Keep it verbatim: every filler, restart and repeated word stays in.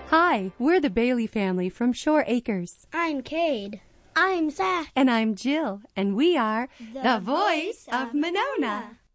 Hi, we're the Bailey family from Shore Acres. I'm Cade. I'm Zach. And I'm Jill, and we are The, the Voice of Monona.